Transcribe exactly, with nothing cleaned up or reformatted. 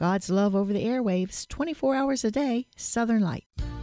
God's love over the airwaves, twenty-four hours a day, Southern Light.